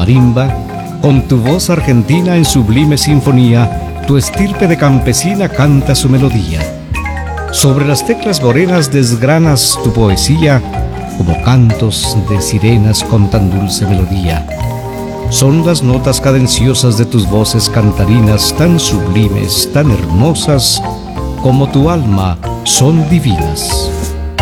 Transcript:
marimba, con tu voz argentina en sublime sinfonía, tu estirpe de campesina canta su melodía. Sobre las teclas morenas desgranas tu poesía, como cantos de sirenas con tan dulce melodía. Son las notas cadenciosas de tus voces cantarinas, tan sublimes, tan hermosas, como tu alma son divinas.